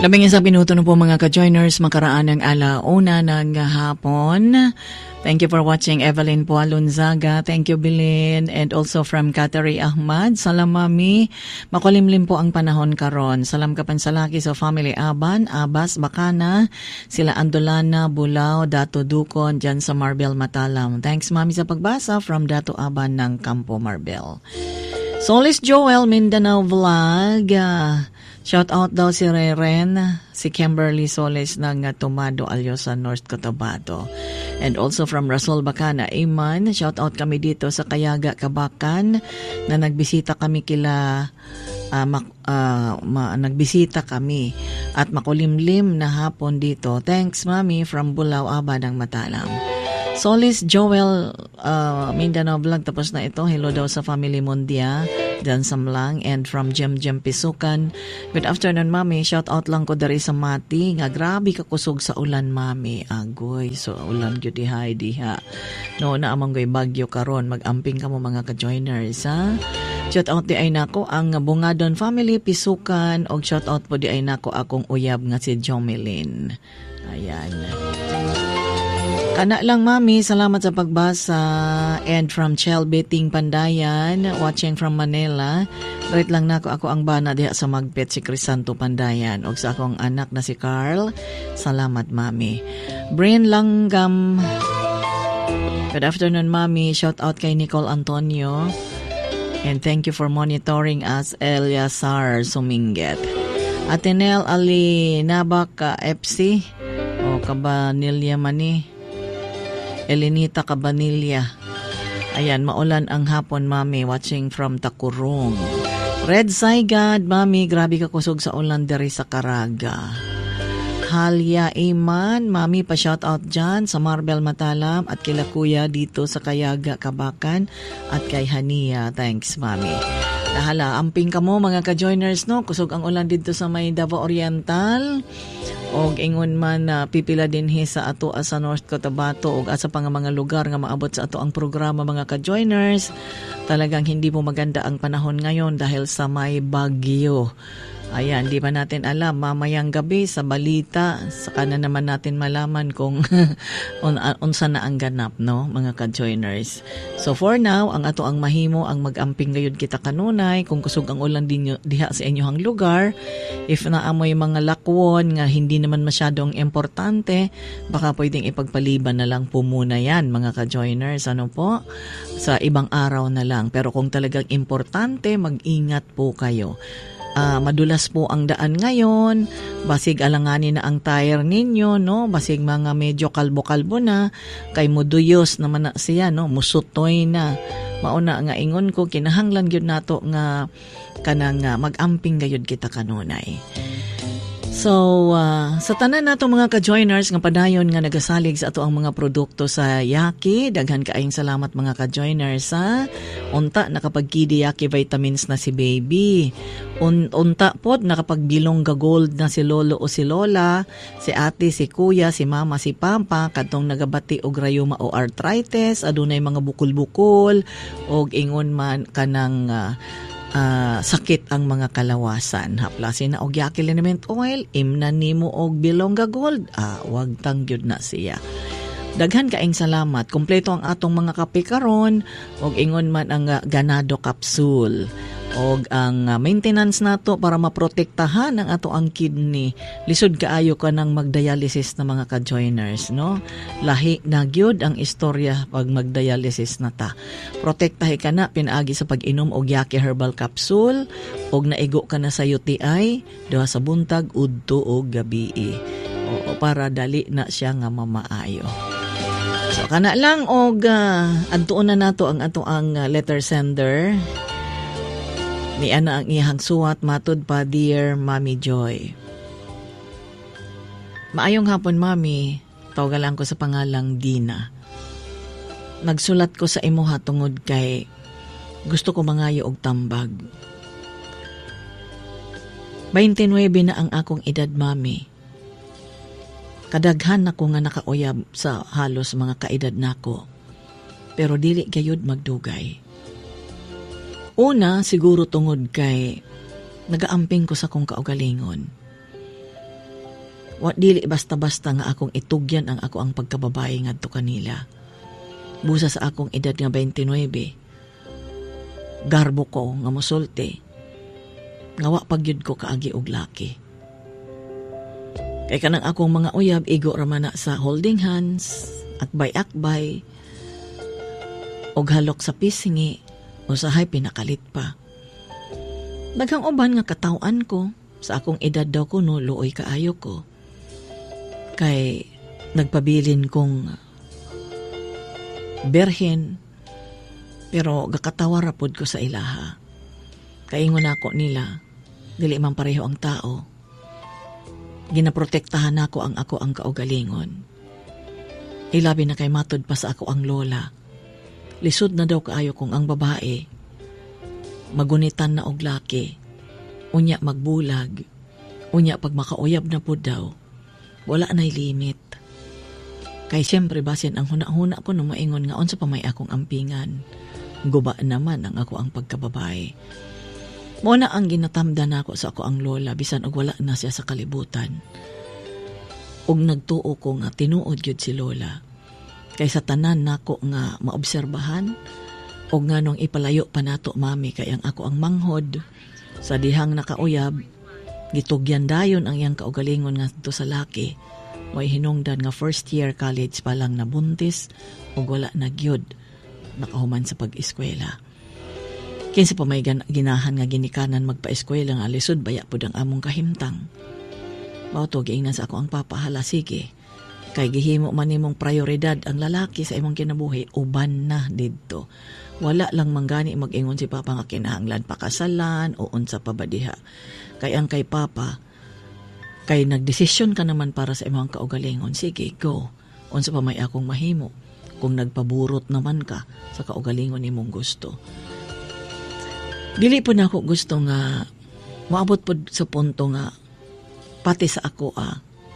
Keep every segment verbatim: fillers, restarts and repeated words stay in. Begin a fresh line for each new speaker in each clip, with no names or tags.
Labing isang minuto na po mga ka-joiners, makaraan ng alauna ng hapon. Thank you for watching Evelyn Pualunzaga. Thank you, Bilin. And also from Kateri Ahmad. Salam, Mami. Makulimlim po ang panahon karon. Salam kapansalaki sa family Aban, Abas, Bacana, sila Andolana, Bulao, Dato Dukon, dyan sa Marbel Matalam. Thanks, Mami, sa pagbasa from Dato Aban ng Campo Marbel. Solis Joel, Mindanao Vlog. Uh, Shout out daw si Reren, si Kimberly Soles ng uh, Tomado, Alyosa, North Cotabato. And also from Rasol Bacana, Iman, shout out kami dito sa Kayaga, Kabakan, na nagbisita kami kila, uh, mak, uh, ma, nagbisita kami at makulimlim na hapon dito. Thanks, Mami, from Bulao, Aba ng Matalam. Solis Joel, uh, Mindanao Vlog, tapos na ito. Hello daw sa family Mundia, Dan Samlang, and from Jem Jem Pisukan. Good afternoon, Mami. Shout out lang ko dari sa Mati. Nga grabe kakusog sa ulan, Mami. Agoy, so ulan gyud diha diha. No na amang goy bagyo karon. Mag-amping ka mo mga ka-joiners, ha? Shout out di ay nako ang Bungadon family Pisukan, og shout out po di ay nako akong uyab nga si Jomelyn. Ayan. Kana lang, Mami, salamat sa pagbasa. And from Chelby Ting Pandayan, watching from Manila. Right lang nako ako ang bana diha sa Magpet si Crisanto Pandayan. Og sa akong anak na si Carl. Salamat, Mami. Brain Langgam. Good afternoon, Mami. Shout out kay Nicole Antonio. And thank you for monitoring us, Eliasar Suminget. Atenel Ali Nabaka F C. O Cabanilla Mani. Elenita Cabanilla. Ayan, maulan ang hapon, Mami, watching from Takurong. Red Saigad, Mami, grabe ka kusog sa ulan diri sa Caraga. Halya Iman, Mami, pa-shout out dyan sa Marbel Matalam at kila Kuya dito sa Kayaga, Kabakan at kay Hania. Thanks, Mami. Nahala, amping ka mo mga ka-joiners, no? Kusog ang ulan dito sa may Davao Oriental. Og ingon man na uh, pipila dinhi sa ato sa North Cotabato og asa pa nga mga lugar nga maabot sa ato ang programa mga ka-joiners. Talagang hindi po maganda ang panahon ngayon dahil sa may bagyo. Ayan, di ba natin alam, mamayang gabi sa balita, saka na naman natin malaman kung un, unsa na ang ganap, no, mga ka-joiners. So for now, ang ato ang mahimo, ang mag-amping gayud kita kanunay, kung kusog ang ulan din diha sa inyohang lugar, if naamoy mga lakwon nga hindi naman masyadong importante, baka pwedeng ipagpaliban na lang po muna yan, mga ka-joiners, ano po, sa ibang araw na lang. Pero kung talagang importante, mag-ingat po kayo. Uh, madulas po ang daan ngayon, basig alanganin na ang tire ninyo, no? Basig mga medyo kalbo-kalbo na, kay muduyos naman na siya, no? Musutoy na. Mauna nga ingon ko, kinahanglan yun nato nga kanang uh, mag-amping gayud kita kanunay. So, uh, sa tanan nato mga ka-joiners nga padayon nga nagasalig sa ato ang mga produkto sa Yaki, daghan kaayong salamat mga ka-joiners, ha? Unta nakapagkidi Yaki vitamins na si baby. Un- unta pod nakapagbilong ga gold na si lolo o si lola, si ate, si kuya, si mama, si papa, kadtong nagabati og rayuma o arthritis, adunay mga bukol-bukol og ingon man kanang uh, Uh, sakit ang mga kalawasan. Haplasin na og Yaki liniment oil, imnan nimo og bilongga gold, ah, wag tangyod na siya. Daghan kaayong salamat. Kompleto ang atong mga kape karon og ingon man ang uh, ganado capsule. Og ang uh, maintenance nato para maprotektahan ang ato ang kidney. Lisod kaayo ka nang magdialysis na mga ka-joiners, no? Lahi na gyud ang istorya pag magdialysis na ta. Protektahe ka na pinaagi sa pag-inom og Yaki Herbal Capsule og naigo ka na sa U T I duha sa buntag udto og gabi. O para dali na siya nga mamaayo. So kana lang og uh, adtuon na nato ang ato ang uh, letter sender. Ni ana ang iyang suwat matud pa, Dear Mami Joy. Maayong hapon, Mami. Tawagan ko sa pangalang Dina. Nagsulat ko sa imuha tungod kay gusto ko mangayo og tambag. twenty-nine na ang akong edad, Mami. Kadaghan ako nga nakauyab sa halos mga kaedad nako. Pero dili gayud magdugay. Una, siguro tungod kay nagaamping ko sa kong kaugalingon. Wa dili basta-basta nga akong itugyan ang ako ang pagkababae ngadto kanila. Busa sa akong edad nga twenty-nine, garbo ko nga mosulti, nga wa pagyud ko kaagi og laki. Kay kanang akong mga uyab, igo raman na sa holding hands, akbay-akbay, og halok sa pisngi, usahay pinakalit pa. Daghang uban nga katawan ko, sa akong edad daw ko no, luoy kaayo ko. Kay nagpabilin kong berhen, pero gakatawara pod ko sa ilaha. Kaingon ako nila, dili man pareho ang tao. Ginaprotektahan ako ang ako ang kaugalingon. Ilabi na kay matod pa sa ako ang lola. Lisod na daw kaayo kung ang babae magunitan na og laki, unya magbulag, unya pag makauyab na po daw, wala na'y limit. Kay siyempre basin ang huna-huna ko nung maingon nga unsa pa may akong ampingan. Guba naman ang ako ang pagkababae. Muna ang ginatamda na ako sa ako ang lola, bisan og wala na siya sa kalibutan. Og nagtuo ko nga tinuod yun si lola. Kay sa tanan nako nga maobserbahan, og nga nung ipalayo pa nato mami kay ang ako ang manghod, sa dihang nakauyab, gitugyan dayon ang iyang kaugalingon nga to sa laki. May hinungdan nga first year college pa lang nabuntis, og wala na gyud nakahuman sa pag-eskwela. Kinsa pa may ginahan nga ginikanan magpa-eskwela nga lisod baya pud ang among kahimtang. Mao to giingnan sa ako ang papahala, sige. Kay gihimo man nimong prioridad ang lalaki sa imong kinabuhi, uban na didto. Wala lang manggani mag-ingon si papa nga kinahanglan pakasalan o unsa pa ba diha. Kay ang kay papa, kay nagdesisyon ka naman para sa imong kaugalingon, sige, go. Unsa pa may akong mahimo kung nagpaburot naman ka sa kaugalingon nimong gusto. Dili po na ako gusto nga maabot po sa punto nga pati sa ako ah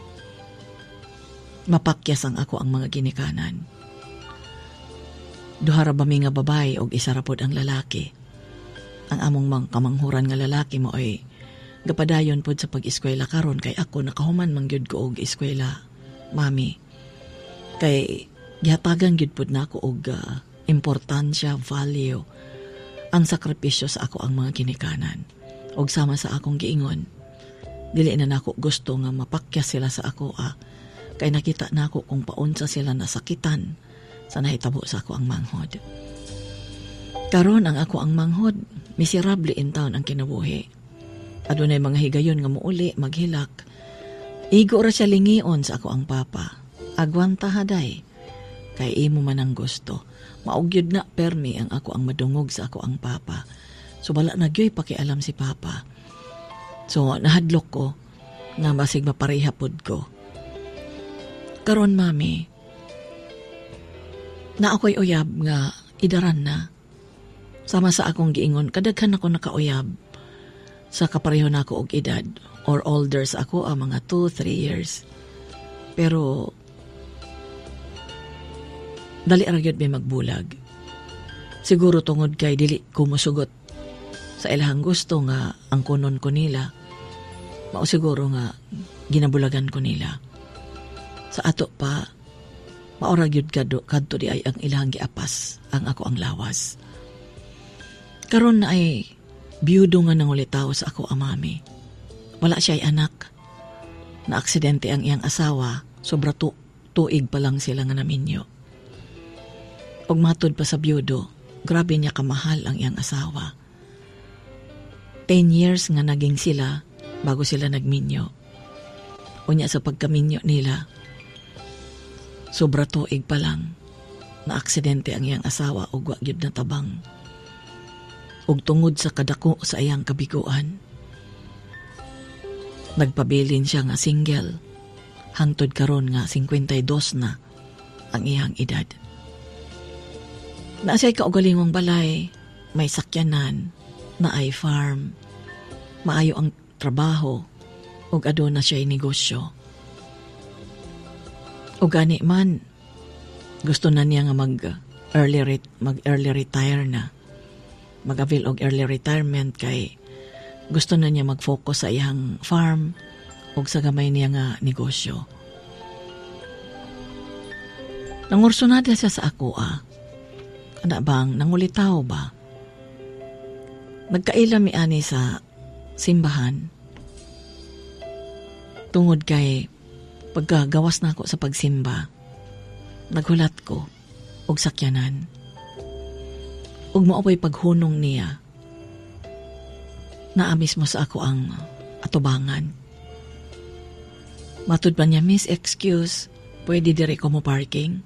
mapakyas ang ako ang mga ginikanan. Duha ra ba mi nga babae og isa ra pod ang lalaki. Ang among mang kamanghuran nga lalaki mo ay gapadayon pod sa pag-eskwela karon, kay ako nakahuman man gyud ko og eskwela, mami. Kay gihatagan gyud pod nako og uh, importansya, value, ang sakripisyo sa ako ang mga ginikanan. Og sama sa akong giingon, dili na nako gusto nga mapakyas sila sa ako ah. Kay nakita na ako kung paunsa sila nasakitan sa nahitabo sa ako ang manghod. Karon ang ako ang manghod, miserable in town ang kinabuhi. Adunay mga higayon nga muuli, maghilak. Igo ra siya lingion sa ako ang papa. Agwanta haday. Kay imo man ang gusto. Maugyod na permi ang ako ang madungog sa ako ang papa. So wala na gyoy pakialam si papa. So nahadlok ko nga masig maparehapod ko. Karon mami, na ako'y uyab nga idaran na. Sama sa akong giingon, kadaghan ako nakauyab sa kapareho na ako og edad or older sa ako, ah, mga two, three years. Pero dali ra gyud may magbulag. Siguro tungod kay dili ko mosugot sa ilahang gusto nga ang kunon ko nila. Mao siguro nga ginabulagan ko nila. Sa ato pa, maura gyud kadto kadto di ay ang ilahang giapas ang ako ang lawas. Karon na ay biyudo nga nangulitaw sa ako ang mami. Wala siya ay anak. Na aksidente ang iyang asawa, sobra tu tuig pa lang sila nga naminyo. Og matod pa sa biyudo, grabe niya kamahal ang iyang asawa. Ten years nga naging sila bago sila nagminyo. Unya sa pagkaminyo nila, sobra tuig pa lang na aksidente ang iyang asawa og wa gyud natabang. Ug tungod sa kadako sa iyang kabiguan, nagpabilin siya nga single, hangtod karon nga fifty-two na ang iyang edad. Naasay kaugalingong balay, may sakyanan, na ay farm, maayo ang trabaho, ug aduna siya'y negosyo. O gani man, gusto na niya nga mag early re- mag early retire na. Mag-avail og early retirement kay gusto na niya mag-focus sa iyang farm og sa gamay niya nga negosyo. Nangurso na siya sa ako ah. Ana bang nangulitaw ba? Nagkaila mi ani sa simbahan. Tungod kay pagkagawas na ako sa pagsimba, naghulat ko og sakyanan. Ug mao pa'y paghunong niya. Naamis mo sa ako ang atubangan. Matud pa niya, Miss, excuse, pwede dire ko mo parking?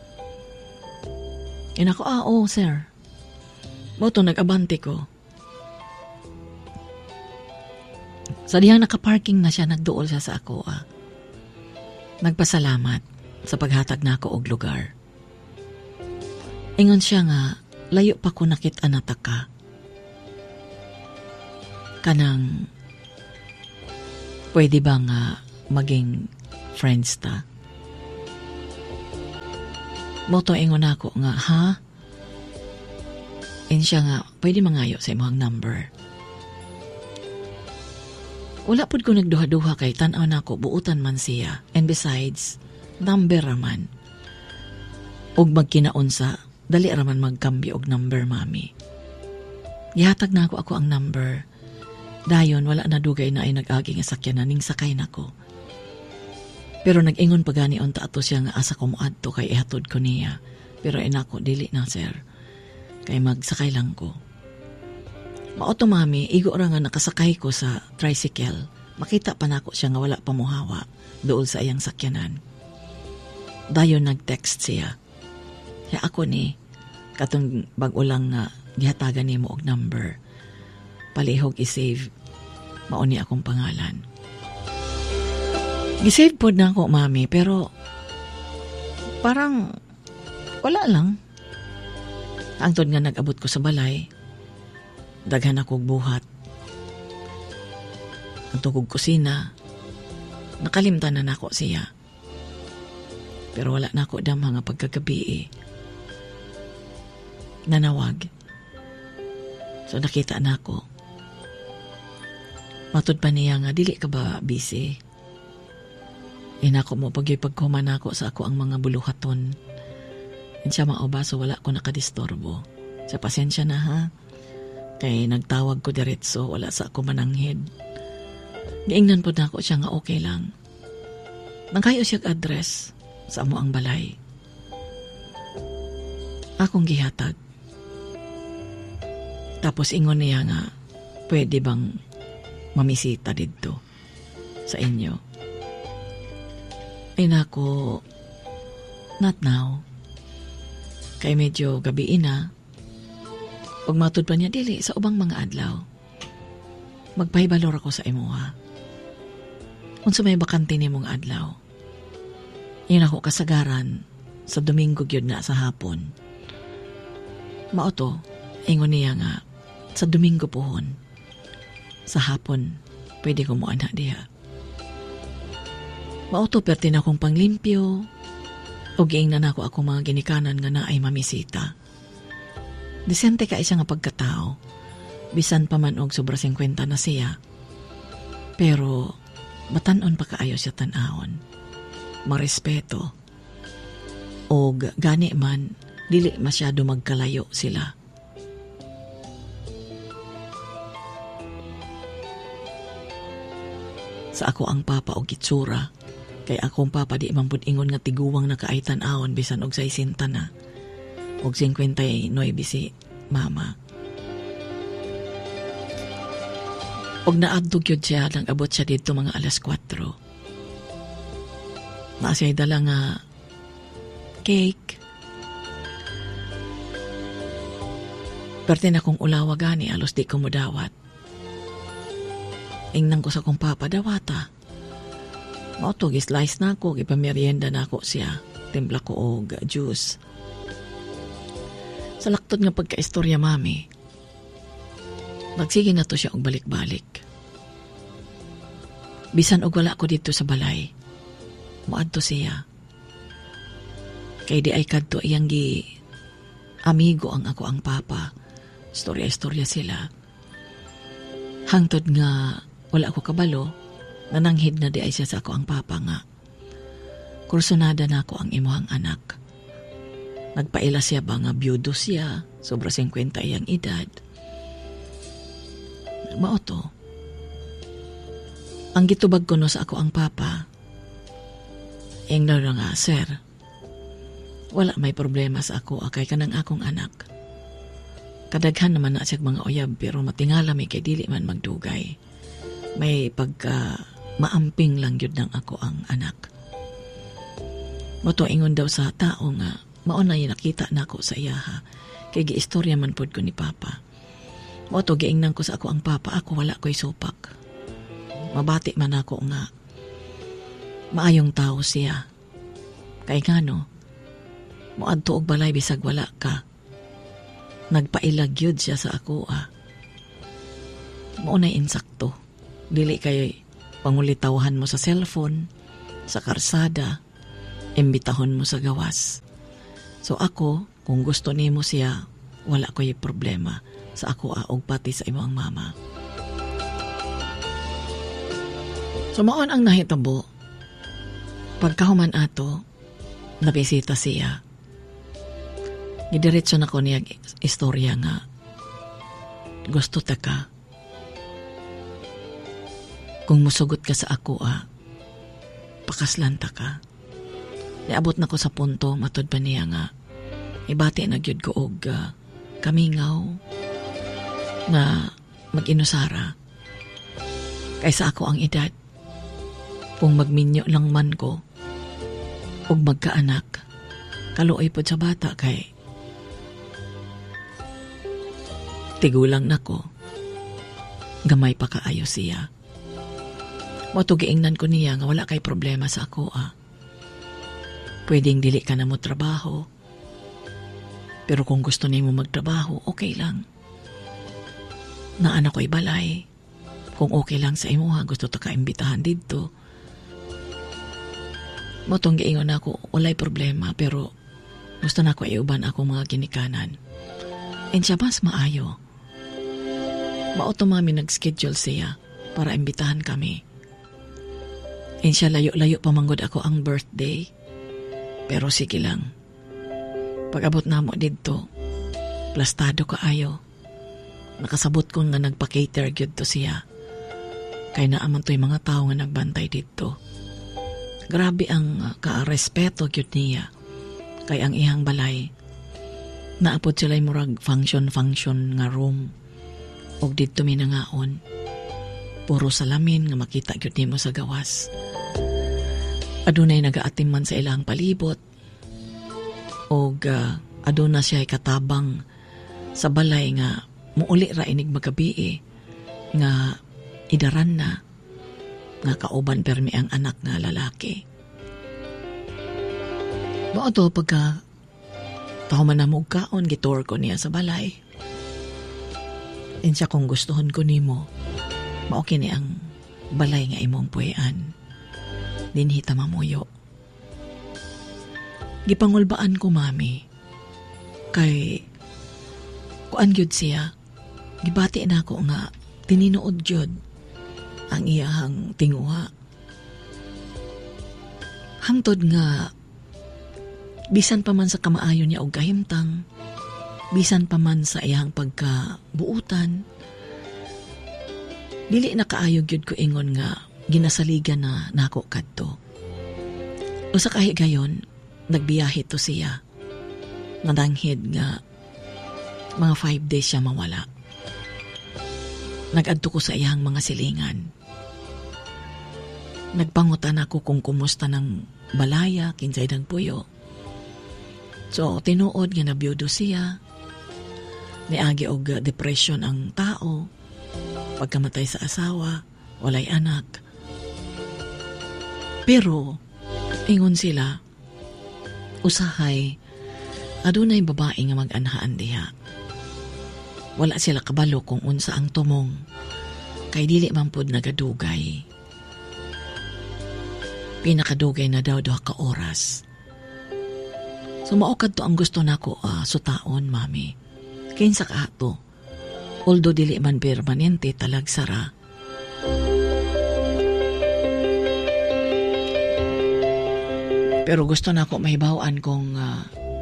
Yan ako, ah, oo, sir. Moto, nag-abante ko. Sa dihang nakaparking na siya, nagduol siya sa ako, ah. Nagpasalamat sa paghatag na ako og lugar. Ingon siya nga, layo pa ko nakit anata ka. Kanang, pwede ba nga maging friends ta? Moto ingon ako nga, ha? In siya nga, pwede mangayo sa imong number. Wala pud ko nagduha-duha kay tan-aw na ko, buutan man siya. And besides, number raman. Og magkinaunsa, dali raman magkambyo og number, mami. Gihatag na ako ako ang number. Dayon, wala na dugay na ay nag-agi nga sakyanan ning sakay na ko. Pero nag-ingon pa gani unta ato siya nga asa ko moadto kay ihatod ko niya. Pero inako, dili na, sir. Kay magsakay lang ko. Maoto, mami, igo ra nga nakasakay ko sa tricycle. Makita pa nako siya nga wala pa muhawa dool sa iyang sakyanan. Dayon nag-text siya. Kaya ako ni, katong bag-o lang nga gihatagan nimo og number. Palihog i-save. Mauni akong pangalan. Gisave po na ako, mami, pero parang wala lang. Ang tod nga nag-abot ko sa balay, daghan akong buhat. Ang tugog kusina, nakalimtan na nako siya. Pero wala na ako dam nga pagkagabi eh. Nanawag. So nakita na ako. Matud pa niya nga, dili ka ba busy? Inako mo pag pagkuman ako sa ako ang mga buluhaton. Insya maoba so wala ko nakadistorbo. Sa pasensya na ha. Kay nagtawag ko diretso, wala sa ako mananghid. Giingnan po na ako siya nga okay lang. Nangkayo siya address sa amo ang balay. Akong gihatag. Tapos ingon niya nga, pwede bang mamisita dito sa inyo? Ay nako, not now. Kay medyo gabi na. Pag matud pa niya, dili, sa ubang mga adlaw. Magpahibalor ako sa imuha. Kung sa may bakante ni mong adlaw. Yun ako kasagaran sa Domingo gyud na sa hapon. Maoto, ingon niya nga, sa Domingo pohon. Sa hapon, pwede ko mo anak diha. Maoto perti na akong panglimpyo o giing na nako ako mga ginikanan nga na ay mamisita. Disente ka isa nga pagkatao, bisan pa man og sobra singkwenta na siya. Pero batanon pa kaayo siya tan-awon. Marespeto. Og gani man, dili masyado magkalayo sila. Sa ako ang papa og gitsura, kay akong papa di man pud ingon nga tiguwang na kaaytan awon bisan og saisinta na. Og singkwenta y nueve si mama. Og naadtog yun siya nang abot siya dito mga alas kwatro. Naasay dala nga cake. Perte na kong ulawa gani, alos di ko mo dawat. Ingnan ko sa kong papa, dawata. Mautog, slice na ako, ipamerienda na ako siya. Timpla ko og juice. Sa laktod nga pagka-istorya, mami, nagsige na to siya og balik-balik. Bisan og wala ko dito sa balay, muadto siya. Kay di ay kadto iyang gi amigo ang ako ang papa. Storya-istorya sila. Hangtod nga wala ko kabalo, Nananghid na di ay siya sa ako ang papa nga. Kursunada na ako ang imuhang anak. Nagpaila siya ba nga byudo siya, sobra singkwenta iyang edad. Mao to. Ang gitubag ko no sa ako ang papa, ing na nga, sir, wala may problema sa ako akay kanang akong anak. Kadaghan naman na siya mga uyab pero matingala may kay dili man magdugay. May pagka maamping lang yun ng ako ang anak. Moto ingon daw sa tao nga, mauna yung nakita na ako sa iyaha. Kay giistorya man pod ko ni papa. Moto giingnan ko sa ako ang papa, ako wala ko'y supak. Mabati man ako nga. Maayong tao siya. Kay ngano, moadto og balay bisag wala ka. Nagpailag yun siya sa ako ah. Maunay insakto. Dili kay pangulitawhan mo sa cellphone, sa karsada, imbitahon mo sa gawas. So ako, kung gusto nimo siya, wala ko'y problema sa ako ah, og pati sa imong mama. So maon ang nahitabo. Pagkahuman ato, nabisita siya. Gidiretso na ko niya istorya nga. Gusto ta ka. Kung musugot ka sa ako ah, pakaslan ta ka. Niabot na ko sa punto, matod pa niya nga. Ibati na gyud ko og uh, kamingaw na mag-inusara. Kaysa ako ang edad. Kung magminyo lang man ko, ug magkaanak, kaluoy po sa bata kay tigulang nako, gamay pa kaayo siya. Matugiingnan ko niya nga wala kay problema sa ako ah. Pwedeng dili ka na mo trabaho, pero kung gusto nimo magtrabaho, okay lang. Naana ko'y balay, kung okay lang sa imo ha, gusto ta ka imbitahan dito. Motong giingon ako, walay problema, pero gusto na ko iuban ako mga ginikanan. And siya mas maayo. Mauto mami nag-schedule siya para imbitahan kami. And siya layo-layo pamanggod ako ang birthday. Pero sige lang. Pag-abot na mo dito, plastado ka ayo. Nakasabot ko nga nagpa-cater gyud to siya. Kay naaman to'y mga tao nga nagbantay dito. Grabe ang uh, ka-respeto gyud niya. Kay ang ihang balay, naapod sila'y murag function-function nga room. Og dito minangaon. Puro salamin nga makita gyud nimo sa gawas. Adunay nagaatim man sa ilang palibot. Og uh, aduna siya katabang sa balay nga muuli ra inig magabi nga idaran na nga kauban permi ang anak nga lalaki. Mao to pagka taho man na mo kaon gitor ko niya sa balay. Insya kung gustuhon ko nimo, mao kini ang balay nga imong puyan. Dinhi ta mamuyo. Gipangulbaan ko mami kay kuan gyud siya. Gibati na ako nga tininuod gyud ang iyahang tinguha. Hangtod nga bisan pa man sa kamaayo niya og kahimtang, bisan pa man sa iyang pagkabuutan, dili na kaayo gyud ko ingon nga ginasaligan na nako kadto. Usa ka higayon, nagbiyahe to siya. Nadanghid nga mga five days siya mawala. Nag-adto ko sa iyang mga silingan. Nagpangutan ako kung kumusta ng balaya, kinsay ng puyo. So, tinuod nga nabiyudo siya. Niagi og depression ang tao. Pagkamatay sa asawa, walay anak. Pero, ingon sila, usahay, adunay babae nga mag-anhaan diha. Wala sila kabalo kung unsa ang tumong, kay dili man pud nagadugay. Pinakadugay na daw duha ka oras. So maokad to ang gusto nako uh, sutaon, mami. Kinsa ka ato, although dili man permanente talagsara. Pero gusto na ako mahibawaan kung uh,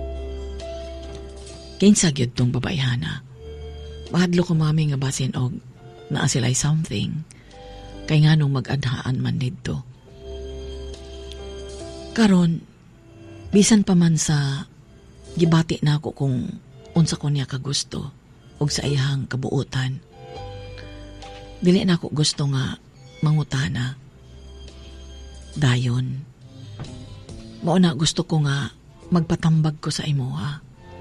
kinsa gyud tong babayhana. Mahadlo ko mami nga basin og naa sila'y something kay nganong mag-adhaan man didto. Karon, bisan pa man sa gibati na ako kung unsa ko niya kagusto og sa iyang kabuutan. Dili na ako gusto nga mangutana. Dayon, mao na gusto ko nga magpatambag ko sa imo ha.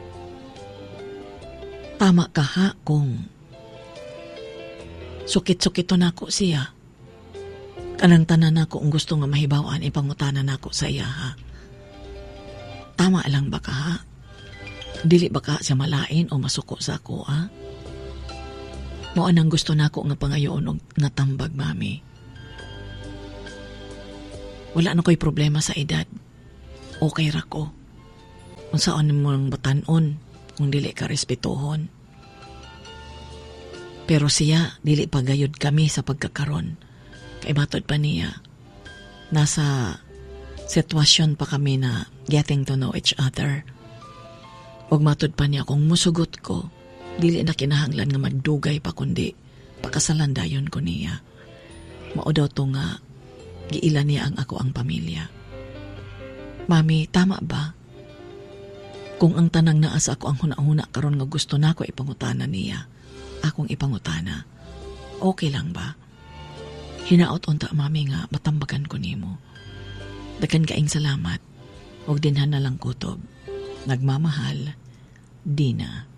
Tama ka ha kung sukit-sukito na ako siya. Kanang tanan ako kung gusto nga mahibawaan ipangutanan ako sa iya ha. Tama lang ba ka ha? Dili ba ka siya malain o masuko sa ako ha? Mao anang gusto na ako nga pangayoon og nga tambag mami. Wala na ko'y problema sa edad. Okay ra ko. Kung saan mo lang batanon, kung dili ka respetuhon. Pero siya, dili pagayod kami sa pagkakaron. Kay matod pa niya, nasa sitwasyon pa kami na getting to know each other. Og matod pa niya, kung musugot ko, dili na kinahanglan nga magdugay pa kundi pakasalan dayon ko niya. Mao daw to nga giila niya ang ako ang pamilya. Mami, tama ba? Kung ang tanang naas ako ang huna-huna karon nga gusto na ko ipangutana niya, akong ipangutana, okay lang ba? Hinaot unta mami nga matambagan ko nimo. Dagan kaing salamat. Og dinhan na lang kutob. Nagmamahal, Dina.